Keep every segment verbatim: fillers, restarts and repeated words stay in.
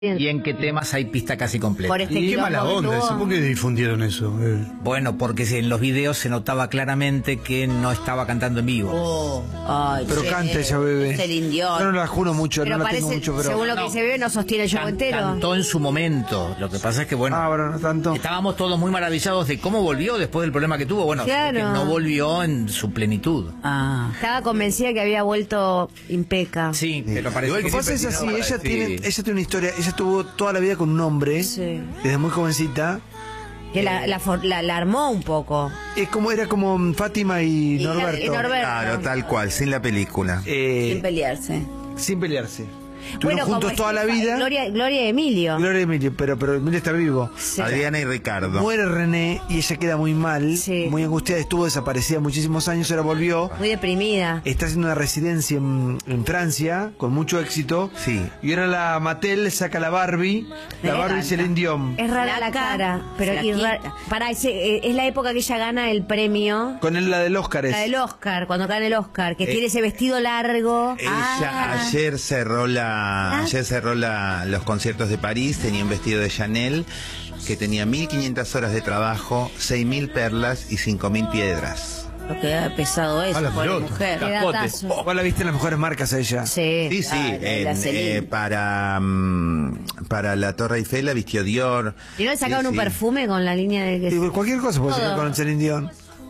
y en qué temas hay pista casi completa. Por este y qué mala onda, tuvo... ¿por qué difundieron eso? Eh. Bueno, porque en los videos se notaba claramente que no estaba cantando en vivo. Oh. Ay, pero sí, canta ella, bebé. Es el indio. Yo no la juro mucho, pero no la parece, tengo mucho, pero... según lo que No. se ve, no sostiene el show Can- entero. Cantó en su momento. Lo que pasa es que, bueno, Ah, ahora no tanto. estábamos todos muy maravillados de cómo volvió después del problema que tuvo. Bueno, Claro. que no volvió en su plenitud. Ah. Estaba convencida que había vuelto impeca. Sí, pero parece Igual que que pasa es siempre así, tiene algo ella para tiene, decir. ella tiene una historia, ella estuvo toda la vida con un hombre, Sí. desde muy jovencita. Que la, la, for- la- la armó un poco. Es como, era como Fátima y, Y- Norberto. y Norberto. Claro, tal cual, sin la película. Eh, Sin pelearse. sin pelearse. Bueno, Estuvieron como juntos toda la Estefa- vida. Gloria, Gloria y Emilio. Gloria y Emilio, pero, pero Emilio está vivo. Sí. Adriana y Ricardo. Muere René y ella queda muy mal, Sí. muy angustiada, estuvo desaparecida muchísimos años, ahora volvió. Muy deprimida. Está haciendo una residencia en, en Francia, con mucho éxito. Sí. Y ahora la Mattel saca la Barbie, la Me Barbie encanta. Celine Dion. Es rara la Flaca, cara. Pero y flaquita. ra- pará, ese, eh, es la época que ella gana el premio. Con el, la del Oscar es. La del Oscar, cuando gana el Oscar, que Eh, tiene ese vestido largo. Ella Ah. ayer cerró la, Ah. ayer cerró la, los conciertos de París, tenía un vestido de Chanel que tenía mil quinientas horas de trabajo, seis mil perlas y cinco mil piedras. Lo que ha pesado eso, A la por pelota. mujer. Qué datazo. ¿Vos la viste en las mejores marcas a ella? Sí. Sí, sí, Ah, la- la en, Celine. eh, para, mm, para la Torre Eiffel la vistió Dior. ¿Y no le sacaron Sí, un sí. perfume con la línea de que Y cualquier cosa puede Todo. sacar con Celine Dion.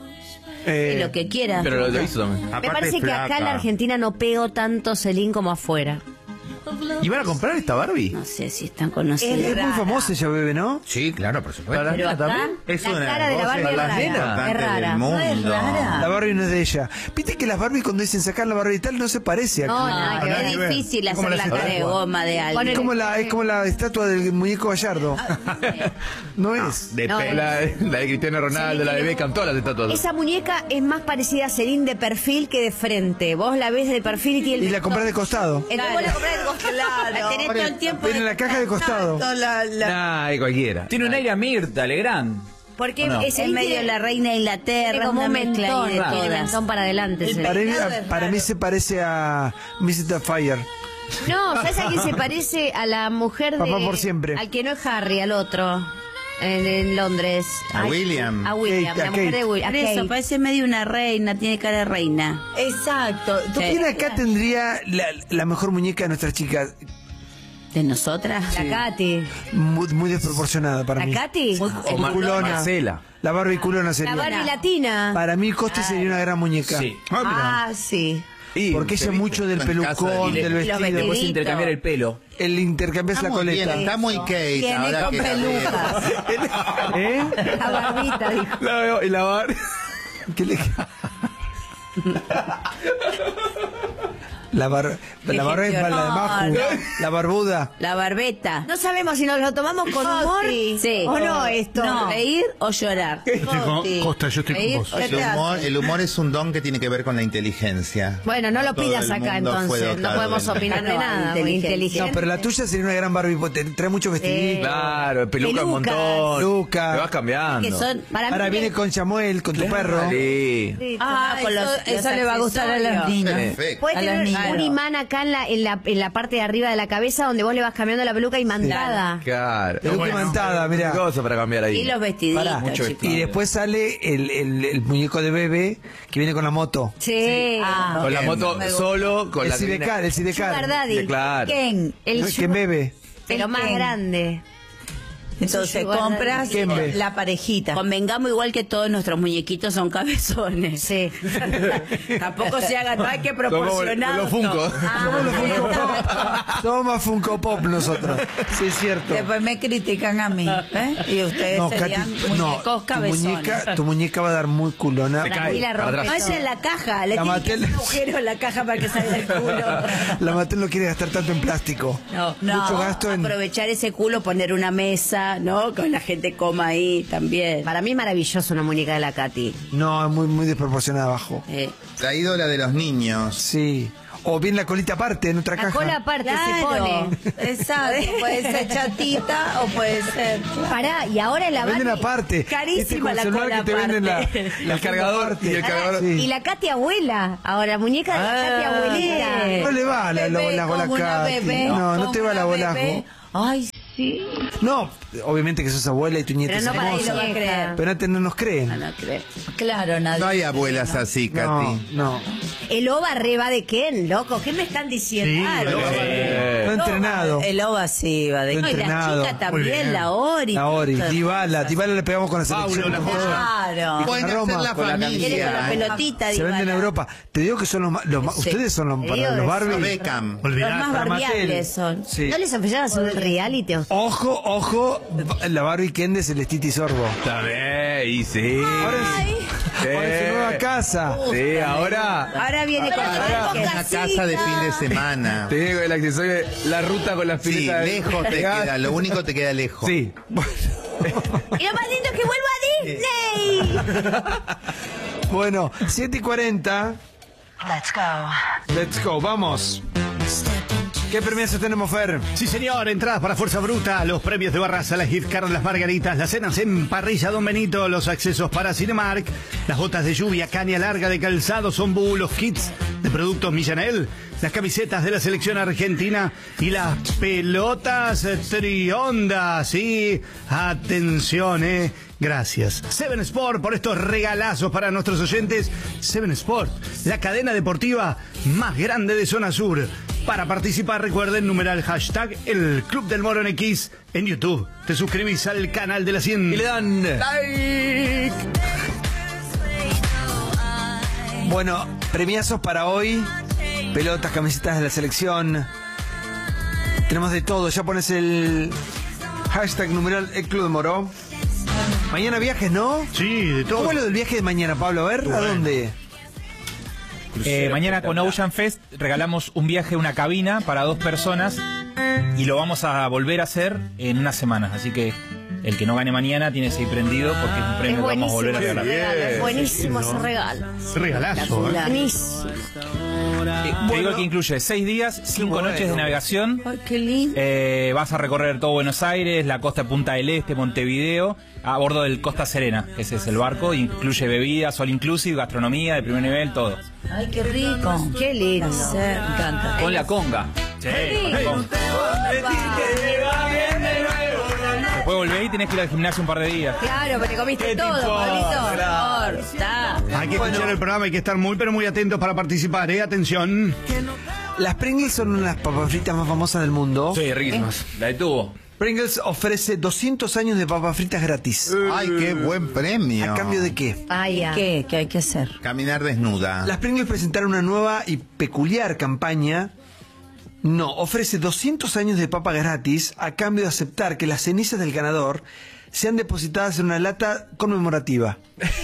Eh, Lo que quiera. Pero lo, lo hizo también. Me Aparte parece es que acá en la flaca. Argentina no pegó tanto Celine como afuera. ¿Y van a comprar esta Barbie? No sé si están conocidos. es muy famosa ella, bebé, ¿no? Sí, claro, por supuesto. Para Pero la nena acá, también. Es La una cara de la voz Barbie más es rara. importante Es rara. del mundo. No es rara. La Barbie no es de ella. Viste que las Barbie cuando dicen sacar la Barbie y tal no se parece aquí. No, nada que No, ver. es difícil Es como hacer la la cara de estatua. goma de Es alguien. como la, es como la estatua del muñeco Gallardo. No es. De No, pe- La, la de Cristiano Ronaldo, la de Beckham, todas las estatuas. Esa muñeca es más parecida a Celine de perfil que de frente. Vos la ves de perfil y tiene Y el la comprás de costado. Entonces vos la comprás de costado. La tenés todo el tiempo. Viene en la caja de costado. La, la- Nah, hay cualquiera. Tiene un aire a Mirta, Legrand. Porque ¿O no? ese Es medio la reina de Inglaterra, tiene como una un mezcla mentón, ahí de tiene todas. mentón para adelante. Celine. Para mí, peinado es para raro. mí se parece a mister Fire. No, ¿sabes a quién se parece? A la mujer de... Papá por siempre. Al que no es Harry, al otro. En, en Londres. A Ay, William. A William, Kate, la a mujer Kate. de William. Por a eso, Kate. parece medio una reina, tiene cara de reina. Exacto. ¿Tú Sí. ¿Quién acá tendría la, la mejor muñeca de nuestras chicas? ¿De nosotras? La Katy. Muy, muy desproporcionada para ¿La mí. Katy? O Mar- culona. Marcela. La Barbie culona sería. La Barbie latina. Para mí Coste sería una gran muñeca. Sí. Ah, sí. Y Porque ¿te ella viste? mucho del En casa pelucón, de- del y Después vestido. vestiditos. intercambiar el pelo. El intercambias Está la muy bien, coleta. está muy Kate. Viene ahora con que la pelucas. veo. ¿Eh? La barbita, dijo. La veo y la bar. ¿Qué le... La, bar... la barba es para la de Maju. La barbuda. La barbeta. No sabemos si nos lo tomamos con humor Sí. o no esto. No, reír o llorar. Coti. Costa, yo estoy Reír, con vos. ¿qué El te hace? humor, el humor es un don que tiene que ver con la inteligencia. Bueno, no lo Todo pidas el acá mundo fue entonces. No dotado podemos de- opinar de No, nada. Muy inteligencia. inteligente. No, pero la tuya sería una gran Barbie. porque Trae muchos vestiditos. Claro, peluca un Pelucas. montón. Peluca. Te vas cambiando. Que son, para mí Ahora que- viene con Chamuel, con tu perro. Sí. Sí, Ah, con eso, los- eso los le va a gustar a los accesorios. niños. Perfecto. Puede A tener las un niñas. imán acá en la, en, la, en la parte de arriba de la cabeza donde vos le vas cambiando la peluca imantada. Claro. Peluca imantada, mirá. Qué cosa para cambiar ahí. Y los vestiditos, Pará. Mucho chicos. Y después sale el, el, el muñeco de bebé que viene con la moto. Sí. Ah, Con la moto solo, con El la Sidecar, el Sugar Sidecar. Daddy. Claro. Ken. El Que sugar- bebe. pero más Ken. grande. Entonces Sugar compras Ken ve. la parejita. Convengamos igual que todos nuestros muñequitos son cabezones. Sí. Tampoco se hagan, no hay que Somos proporcionar. los Funko. Somos los Funko Pop. Somos más Funko Pop nosotros. Sí, es cierto. Después me critican a mí. ¿eh? Y ustedes No, serían Katy, no, muñecos tu cabezones. muñeca, tu muñeca va a dar muy culona. Se cae. Tranquila, para rompe atrás. No, esa es la caja, le La tiene que Mattel- hacer un agujero en la caja para que salga el culo. La Mattel no quiere gastar tanto en plástico. No, Mucho no, gasto en... aprovechar ese culo, poner una mesa, ¿no? Con la gente coma ahí también. Para mí maravilloso una muñeca de la Katy. No, es muy, muy desproporcionada abajo. Eh, La ídola de los niños. Sí. O bien la colita aparte en otra La caja. cola aparte se pone. Exacto. Puede ser chatita o puede ser. Pará, y ahora la Venden Barbie- aparte. Carísima Este con la celular cola que te venden la, aparte. la El cargador aparte. y el Pará, cargador. Sí. y la Katy abuela. Ahora, muñeca de la Katy abuelita. No le va la, la, Bebé, la bola como una Katy. bebé, No, no como te va la una bola. bebé, Ay, sí. No, obviamente que sos abuela y tu nieta Pero es no para hermosa. lo va a creer. Pero antes no nos creen. No, no creo. Claro, nadie. No hay abuelas así, No, Katy. no. El Oba reba de Ken, loco. ¿Qué me están diciendo? Sí, Ah, el Oba no. va Eh, No entrenado. El Oba sí va de. No No, y la entrenado. chica Muy también, bien. la Ori. La Ori, Dybala, Dybala le pegamos con la Paulo, selección. la joya. Claro. Pueden con la hacer Roma, la con la familia. Quiere con la ¿eh? pelotita, Se venden en Dybala. Europa. Te digo que son los más, los más- Sí. ustedes son los, Te para digo los que Barbie. son Beckham. Los Olvidate. más barriables son. Sí. ¿No les ofrecieron hacer un reality? o- Ojo, ojo, la Barbie Ken de Celestiti Sorbo. Está bien, y sí. Ahora es, Sí. ahora es su nueva casa. Sí, ahora. Ahora viene con Ahora es una casa de fin de semana. Te digo el accesorio de la ruta con las Sí, piletas. lejos te queda, lo único te queda lejos. Sí. Y lo más lindo es que vuelva a Disney. Bueno, siete y cuarenta. Let's go. Let's go, vamos. ¿Qué premios tenemos, Fer? Sí, señor, entradas para Fuerza Bruta, los premios de Barraza, las gift cards, las margaritas, las cenas en Parrilla Don Benito, los accesos para Cinemark, las botas de lluvia, caña larga de calzado, Sonbu, los kits de productos Millanel, las camisetas de la selección argentina y las pelotas Trionda. Sí, atención, eh. Gracias. Seven Sport por estos regalazos para nuestros oyentes. Seven Sport, la cadena deportiva más grande de Zona Sur. Para participar, recuerden numeral hashtag el Club del Moro en X en YouTube. Te suscribís al canal de la cien. Y le dan like. Bueno, premiazos para hoy. Pelotas, camisetas de la selección. Tenemos de todo. Ya pones el hashtag numeral el Club de Moró. Mañana viajes, ¿no? Sí, de todo. ¿Cómo es lo del viaje de mañana, Pablo? A ver, ¿a dónde? Eh, mañana con Ocean Fest regalamos un viaje, una cabina para dos personas y lo vamos a volver a hacer en unas semanas. Así que el que no gane mañana tiene que seguir prendido porque es un premio Es que vamos a volver a buenísimo ese regalar. regalo. Es buenísimo ese regalo. Regalazo, ¿eh? Buenísimo. Eh, te digo que incluye seis días, cinco bueno. noches de navegación. Ay, qué lindo. Eh, vas a recorrer todo Buenos Aires, la costa de Punta del Este, Montevideo, a bordo del Costa Serena, que ese es el barco. Incluye bebidas, all inclusive, gastronomía de primer nivel, todo. Ay, qué rico. Qué lindo. Me encanta. Con la conga. Sí, con- Después volvés y tenés que ir al gimnasio un par de días. Claro, pero te comiste todo, Pablito. Por favor, está. Hay que escuchar el programa, hay que estar muy, pero muy atentos para participar, ¿eh? Atención. Las Pringles son una de las papas fritas más famosas del mundo. Sí, riquísimas. La detuvo. Pringles ofrece doscientos años de papas fritas gratis. Ay, qué buen premio. ¿A cambio de qué? Ay, ya. ¿Qué? ¿Qué hay que hacer? Caminar desnuda. Las Pringles presentaron una nueva y peculiar campaña. No, ofrece doscientos años de papa gratis a cambio de aceptar que las cenizas del ganador sean depositadas en una lata conmemorativa.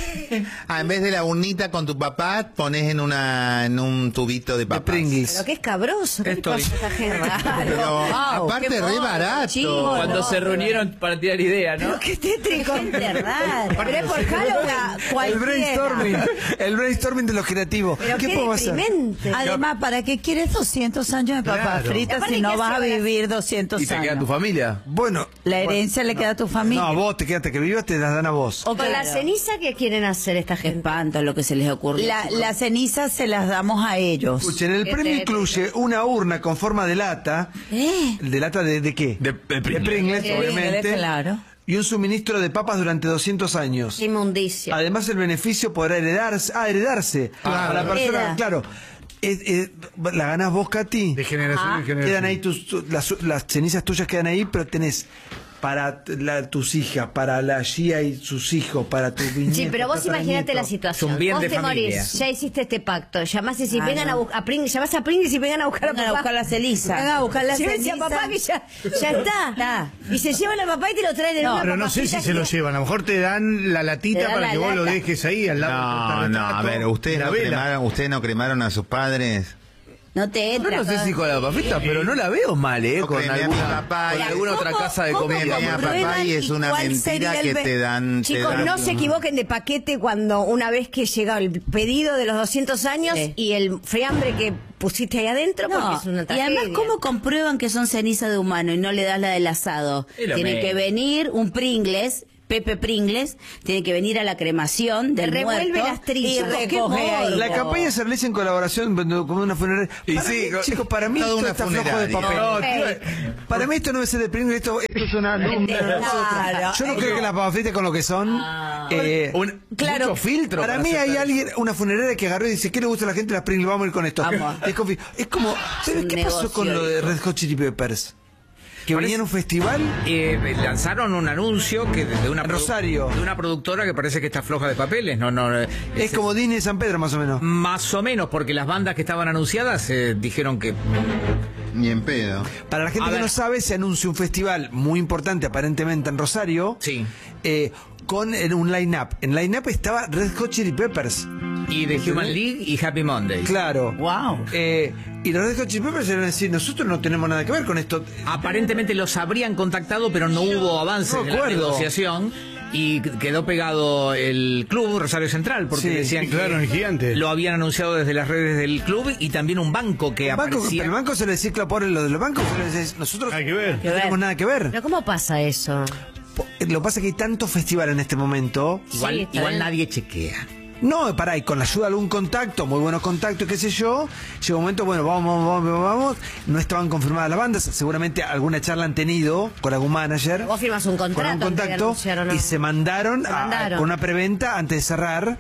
Ah, en vez de la urnita con tu papá, pones en una en un tubito de De papas. Pringles. Pero qué escabroso. ¿Qué Esto- pasa, esta gente? Pero Wow, aparte qué re mono, barato. chico. Cuando se reunieron para tirar idea, ¿no? Qué tétrico. Gente rara. Pero es por Halloween. El Cualquiera. brainstorming, el brainstorming de los creativos. Pero ¿Qué qué podemos hacer? deprimente. Además, ¿para qué quieres doscientos años de papas Claro. fritas Aparte si no que vas a hace- vivir doscientos Y te queda años? tu familia. Bueno, La herencia le queda a tu familia. no, vos te quedaste que vivas, te las dan a vos. O Con la claro. ceniza, ¿qué quieren hacer esta Qué gente? espanto lo que se les ocurre. La, las cenizas se las damos a ellos. Escuchen, el Qué premio tétrico. incluye una urna con forma de lata. ¿Eh? ¿De lata de, de qué? De- de Pringles. De obviamente. Pringles, claro. Y un suministro de papas durante doscientos años. Qué inmundicia. Además, el beneficio podrá heredarse, ah, heredarse a la persona. Hereda. Claro, Eh, eh, la ganás vos, Katy. De generación en generación. Quedan ahí tus, tu- las, las cenizas tuyas quedan ahí, pero tenés para t- la- tus hijas, para la Gia y sus hijos, para tu bisnieto, Sí, pero vos imagínate la tataranieto. situación. Es un bien vos de te familia. morís, ya hiciste este pacto, llamás y decís, Ah, vengan no. a, bu- a Pringles, llamás a Pringles y vengan a buscar a Vengan a papá. buscar la ceniza. Vengan a buscar la Llévense a ceniza. papá que ya, ya está. Está. Y se llevan al papá y te lo traen en No, una Pero no sé si papacita se lo que- llevan. A lo mejor te dan la Te latita dan para la que vos lo lata. dejes ahí al lado. No, del no, a ver, ¿ustedes la no, vela. cremaron, ¿ustedes no cremaron a sus padres? No te Yo entra. no sé si con la papita, pero no la veo mal, ¿eh? Yo Con cremé a mi alguna, papá con y- alguna otra ¿Cómo- casa de cómo comida. Cremé a papá comprueban y es y una cuál mentira sería el que be- te dan. te Chicos, dan- no se equivoquen de paquete cuando una vez que llega el pedido de los doscientos años Sí. y el friambre que pusiste ahí adentro, porque No, es una y tragedia. además, ¿cómo comprueban que son ceniza de humano y no le das la del asado? Es lo Tiene mismo. que venir un Pringles Pepe Pringles tiene que venir a la cremación del Revuelve muerto las trizas. y Qué recoge ahí. La campaña se realiza en colaboración como una funeraria. Y Para sí, mí, chicos, para mí toda esto una está flojo de funeraria. papel. No, Eh, tío, Para mí esto no es el de Pringles, esto, esto es una... Claro. Yo no creo que las papas fritas con lo que son... eh, un, Claro. mucho filtro. para para mí hacer- hay alguien, una funeraria que agarró y dice, ¿qué le gusta a la gente las Pringles? Vamos a ir con esto. Vamos. Es, confi- es como... ¿Sabes un qué pasó negocio con lo de ahí. Red Hot Chili Peppers? Que venían a un festival... Eh, lanzaron un anuncio que de una En produ- Rosario. de una productora que parece que está floja de papeles, no, no, Es como Disney de San Pedro, más o menos. más o menos, porque las bandas que estaban anunciadas eh, dijeron que Ni en pedo. Para la gente A que ver. no sabe, se anuncia un festival muy importante aparentemente en Rosario. Sí. eh, con eh, un line-up. En line-up estaba Red Hot Chili Peppers. y de Human League y Happy Monday. Claro. Wow. Eh, y los Red Hot Chili Peppers iban a decir, nosotros no tenemos nada que ver con esto. Aparentemente los habrían contactado, pero no hubo avances No en la acuerdo. negociación y quedó pegado el club Rosario Central porque Sí, decían claro, que el gigante. lo habían anunciado desde las redes del club y también un banco que El banco, aparecía. el banco se le cicla por lo de los bancos, se le dice, nosotros Hay que ver. no tenemos nada que ver. Pero ¿cómo pasa eso? Po- Lo que pasa es que hay tanto festival en este momento. Igual, Sí, está igual bien. nadie chequea. No, pará, y con la ayuda de algún contacto, muy buenos contactos, qué sé yo, llegó un momento, bueno, vamos, vamos, vamos, no estaban confirmadas las bandas, seguramente alguna charla han tenido con algún manager. Vos firmas un con contrato. algún antes de contacto anunciar, ¿o no? y se mandaron, Se a- mandaron. con una preventa antes de cerrar.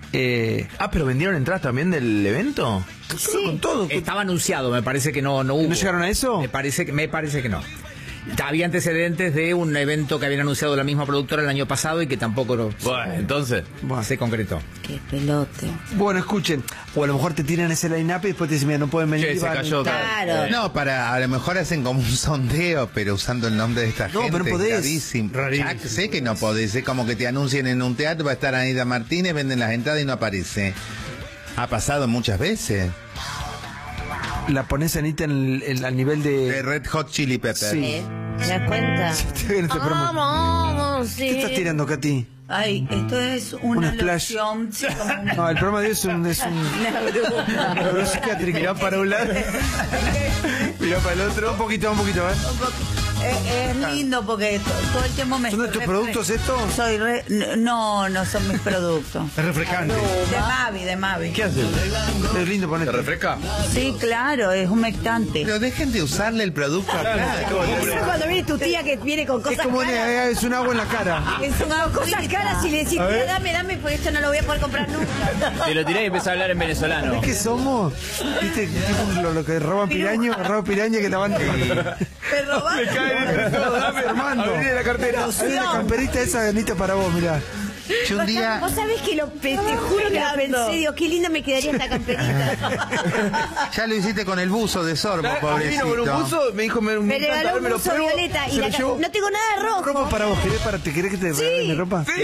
Eh, Ah, pero vendieron entradas también del evento. creo con todo. Estaba anunciado, me parece que no, no hubo. ¿No llegaron a eso? Me parece que, me parece que no. Había antecedentes de un evento que habían anunciado la misma productora el año pasado y que tampoco lo- Bueno, entonces. Bueno. se concretó. Qué pelote. Bueno, escuchen, o a lo mejor te tiran ese line-up y después te dicen, mira, no pueden venir. Che, y se van. cayó. Claro. No, para, a lo mejor hacen como un sondeo, pero usando el nombre de esta No, gente. pero no podés. Rarísimo. Rarísimo. Ya sé que no podés. Es como que te anuncien en un teatro, va a estar Anita Martínez, venden las entradas y no aparece. Ha pasado muchas veces. La pones, Anita, en el- en- al nivel De de... Red Hot Chili Peppers. Sí. ¿Te das cuenta? En este programa. Vamos, sí. ¿Qué estás tirando, Katy? Ay, esto es Una una splash. loción. Sí, como una, No, el programa de hoy es un... Es un una bruja. neuropsiquiátrico. Mirá para un lado. Mirá para el otro. Un poquito, un poquito, a ver. Eh, es lindo porque to- todo el tiempo me ¿Son de estoy tus productos refre- esto? Soy re- no, no son mis productos. Es refrescante. De Mavi, de Mavi. ¿Qué haces? Es lindo ¿Te ponerte. refresca? Sí, claro, es humectante. Pero dejen de usarle el producto acá. Eso cuando viene tu tía que viene con Es cosas como caras. una- es un agua en la cara. Es una Cosas caras y le decís, tía, dame, dame, porque esto no lo voy a poder comprar nunca. Te lo tiré y empecé a hablar en venezolano. ¿Qué somos? ¿Viste? Tipo lo, lo que roban piraña, roban piraña que la van... Me robaron. Dame, Armando. Abrí la cartera. Hay una camperita esa, Anita, para vos, mirá. Yo un día. Vos sabés que lo, pe- te juro que lo pensé, digo, qué linda me quedaría esta camperita. Ya lo hiciste con el buzo de sorbo, Vino pobrecito. con un buzo, me dijo, me, Me regaló un buzo violeta y se la lo ca- llevó. no tengo nada de Ropa rojo. para vos, ¿querés, para, ¿te querés que te regale mi ropa? Sí.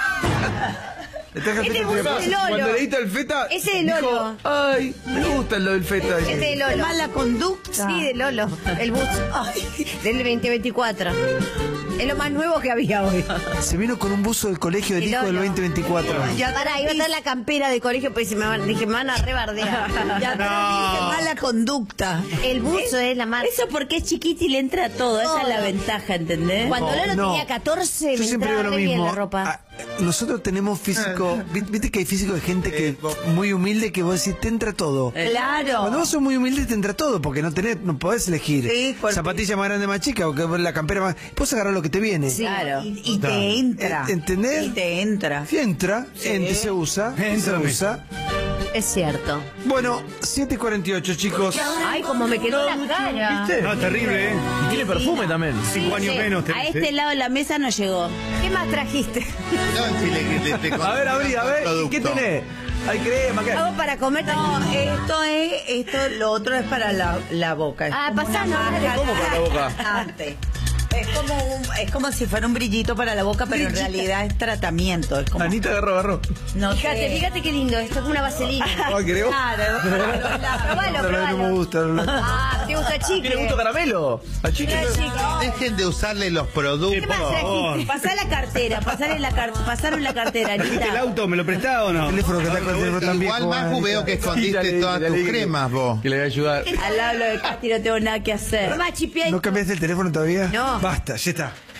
Este buzo de Cuando Lolo. leíste el feta, Ese de dijo, Lolo. ay, me gusta lo del feta. Este de Lolo. Mala conducta. Sí, de Lolo. El buzo. Del veinte veinticuatro. Es lo más nuevo que había hoy. Se vino con un buzo del colegio del Y hijo del Lolo. veinte veinticuatro. Ya Pará, iba a dar la campera de colegio, pues se me van, dije, me van a rebardear. Ya te dije mala conducta. El buzo es la marca. Eso porque es chiquito y le entra todo. Esa es la ventaja, ¿entendés? Cuando Lolo No. tenía catorce, Yo me siempre digo entraba lo re bien mismo. la ropa. Ah, nosotros tenemos físico, vi- viste que hay físico de gente que muy humilde que vos decís, te entra todo. Claro. Cuando vos sos muy humilde te entra todo, porque no tenés, no podés elegir. Sí, porque- Zapatilla más grande, más chica, o que la campera más. Vos agarrás lo que te viene. Claro. Y, y te entra. Eh, ¿entendés? Y te entra. Si entra, ent- se usa, Entra, se usa. Es cierto. Bueno, siete y cuarenta y ocho, chicos. Ay, como me quedó la cara. No, terrible, ¿eh? Y tiene perfume también. Cinco años Sí, menos. A tenés, este ¿eh? lado de la mesa no llegó. ¿Qué más trajiste? No, si le- le- te A ver, abrí, a ver, ¿qué producto. tenés? Hay crema, ¿qué? Hago para comer. No, esto es, esto, lo otro es para la, la boca. Es Ah, como pasá, una no, marca ¿Cómo para la boca? antes. Es como, un, es como si fuera un brillito para la boca, pero en realidad es tratamiento. Es como, Anita agarró, agarró. no Fíjate, sé. fíjate qué lindo. Esto es como una vaselina. Ay, creo. Claro. Probalo, No me probalo. gusta. no- Ah, ¿te gusta chicle? ¿Tiene gusto caramelo? A chicle. Dejen de usarle los productos. ¿Qué más trajiste? Pasá la cartera, pasale la car pasaron la cartera, ¿Viste el Anita. auto? ¿Me lo prestás o no? El teléfono que está con el teléfono tan viejo. Igual, Maju, veo que escondiste todas tus cremas, vos. Que le voy a ayudar. Al lado de Katy no tengo nada que hacer. Toma, chipié. ¿No cambiaste el teléfono todavía? No. Basta, ya está.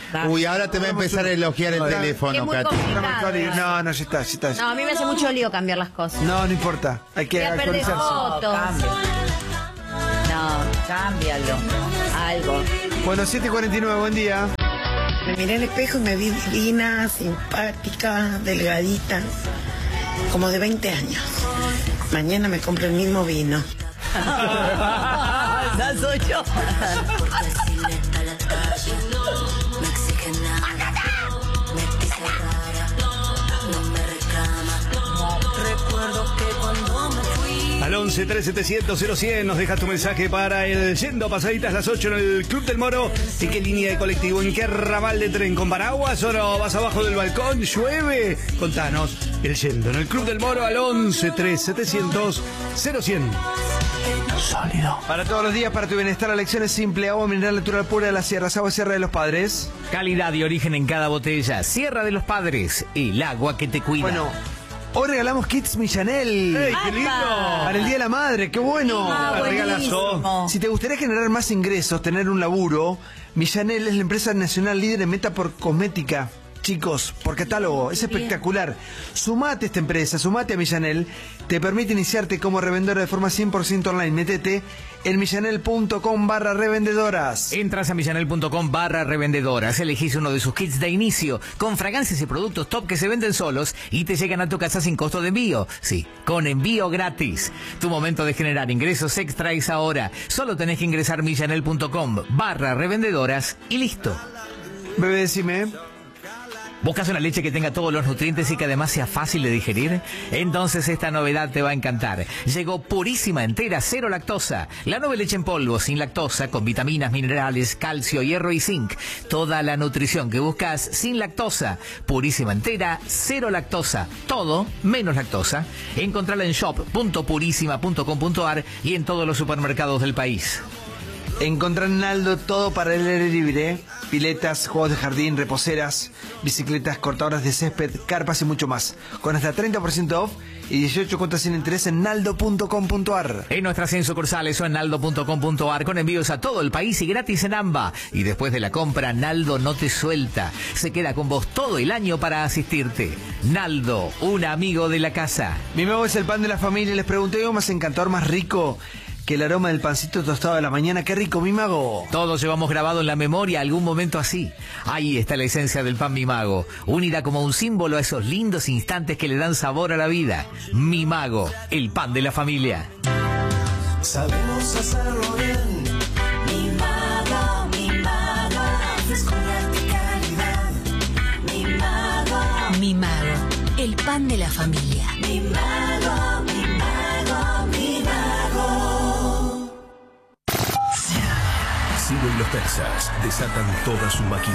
Uy, ahora te va a empezar a elogiar el Es teléfono, muy Katy. complicado. No, no, ya está, ya está. No, a mí me hace mucho lío cambiar las cosas. No, no importa. Hay que Voy a perder actualizarse. fotos. Cambia. No, cámbialo. Algo. Bueno, siete cuarenta y nueve, buen día. Me miré en el espejo y me vi divina, simpática, delgadita, como de veinte años. Mañana me compro el mismo vino. Esa soy yo. Al once tres setecientos cero cien nos dejas tu mensaje para el Yendo pasaditas las ocho en el Club del Moro. ¿En qué línea de colectivo? ¿En qué ramal de tren? ¿Con paraguas o no? ¿Vas abajo del balcón? ¿Llueve? Contanos. El Yendo en el Club del Moro al once tres setecientos cero cien. Sólido. Para todos los días, para tu bienestar, la lección es simple. Agua mineral natural pura de la Sierra, Agua Sierra de los Padres. Calidad y origen en cada botella. Sierra de los Padres, el agua que te cuida. Bueno, hoy regalamos kits Millanel. ¡Ey, qué lindo! Para el Día de la Madre, qué bueno. Ah, buenísimo. Si te gustaría generar más ingresos, tener un laburo, Millanel es la empresa nacional líder en meta por cosmética. Chicos, por catálogo, es espectacular. Sumate a esta empresa, sumate a Millanel. Te permite iniciarte como revendedora de forma cien por ciento online. Métete en millanel punto com barra revendedoras. Entras a millanel punto com barra revendedoras, elegís uno de sus kits de inicio, con fragancias y productos top que se venden solos y te llegan a tu casa sin costo de envío. Sí, con envío gratis. Tu momento de generar ingresos extra es ahora. Solo tenés que ingresar millanel punto com barra revendedoras y listo. Bebé, decime. ¿Buscas una leche que tenga todos los nutrientes y que además sea fácil de digerir? Entonces esta novedad te va a encantar. Llegó Purísima Entera Cero Lactosa. La nueva leche en polvo, sin lactosa, con vitaminas, minerales, calcio, hierro y zinc. Toda la nutrición que buscas sin lactosa. Purísima Entera Cero Lactosa. Todo menos lactosa. Encontrala en shop punto purísima punto com punto ar y en todos los supermercados del país. Encontrar en Naldo todo para el aire libre. Piletas, juegos de jardín, reposeras, bicicletas, cortadoras de césped, carpas y mucho más. Con hasta treinta por ciento off y dieciocho cuotas sin interés en naldo punto com punto ar. En nuestras cien sucursales o en naldo punto com punto ar con envíos a todo el país y gratis en AMBA. Y después de la compra, Naldo no te suelta. Se queda con vos todo el año para asistirte. Naldo, un amigo de la casa. Mi mago es el pan de la familia. Les pregunté, ¿algo más encantador, más rico que el aroma del pancito tostado de la mañana? ¡Qué rico, mi mago! Todos llevamos grabado en la memoria algún momento así. Ahí está la esencia del pan Mi Mago, unida como un símbolo a esos lindos instantes que le dan sabor a la vida. Mi Mago, el pan de la familia. Sabemos hacerlo bien. Mi Mago, mi Mago, frescura y calidad. Mi Mago, Mi Mago, el pan de la familia. mi Mago, mi Mago, mi Mago. Siguen los persas, desatan toda su maquinaria.